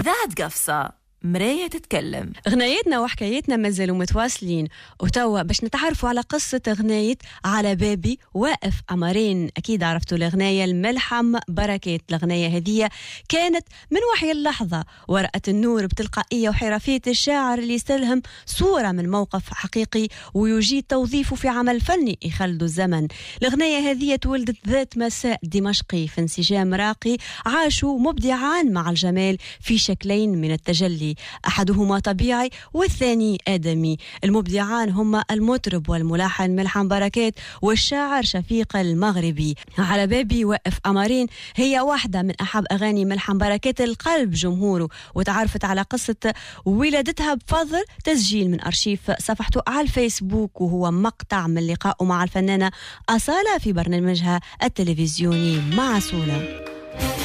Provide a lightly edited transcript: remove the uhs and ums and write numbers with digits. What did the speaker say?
إذاعة قفصة مراية تتكلم. غنايتنا وحكايتنا مازالوا متواصلين، وتوا باش نتعرفوا على قصة غناية على بابي واقف قمرين. أكيد عرفتوا الغناية الملحم بركات. الغناية هذه كانت من وحي اللحظة، ورأت النور بتلقائية وحرفية الشاعر اللي يستلهم صورة من موقف حقيقي ويجيد توظيفه في عمل فني يخلد الزمن. الغناية هذه تولدت ذات مساء دمشقي في انسجام راقي، عاشوا مبدعان مع الجمال في شكلين من التجلي، أحدهما طبيعي والثاني آدمي. المبدعان هما المطرب والملحن ملحم بركات والشاعر شفيق المغربي. على بابي وقف قمرين هي واحدة من أحب أغاني ملحم بركات القلب جمهوره، وتعرفت على قصة ولادتها بفضل تسجيل من أرشيف صفحته على الفيسبوك، وهو مقطع من لقائه مع الفنانة أصالة في برنامجها التلفزيوني مع سولا.